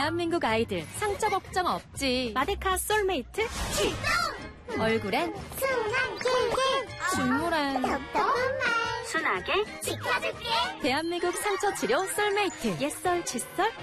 대한민국 아이들 상처 걱정 없지. 마데카 솔메이트 출동! 얼굴엔 순한 꿀꿀 중물엔 답답한 말 순하게 지켜줄게. 대한민국 상처 치료 솔메이트 옛설 칫솔